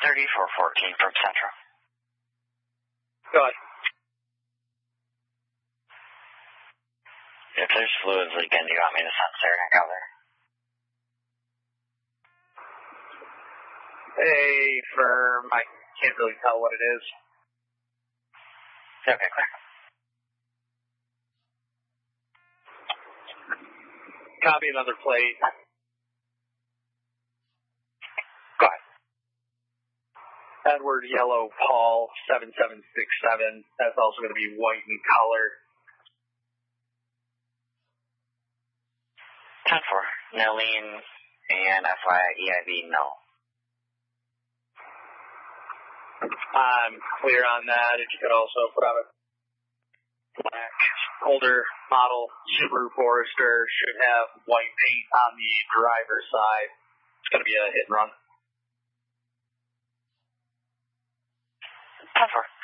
3414 from Central. Go ahead. If there's fluids leaking, do you want me to send Sarah out there? Hey, firm. I can't really tell what it is. Okay, clear. Copy another plate. Go ahead. Edward Yellow Paul 7767. That's also going to be white in color. 10-4. Nolene and FYI EIB, no. I'm clear on that. If you could also put on a black, older model Subaru Forester, should have white paint on the driver's side. It's going to be a hit and run. 10-4.